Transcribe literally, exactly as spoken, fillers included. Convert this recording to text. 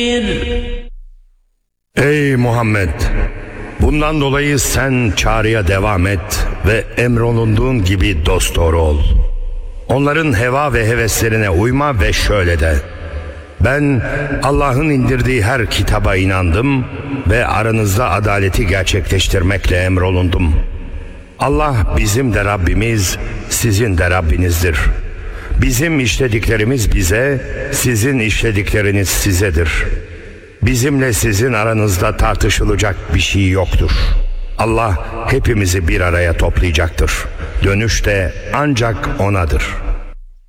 Ey Muhammed! Bundan dolayı sen çağrıya devam et ve emrolunduğun gibi dosdoğru ol. Onların heva ve heveslerine uyma ve şöyle de: ben Allah'ın indirdiği her kitaba inandım ve aranızda adaleti gerçekleştirmekle emrolundum. Allah bizim de Rabbimiz, sizin de Rabbinizdir. Bizim işlediklerimiz bize, sizin işledikleriniz sizedir. Bizimle sizin aranızda tartışılacak bir şey yoktur. Allah hepimizi bir araya toplayacaktır. Dönüş de ancak O'nadır.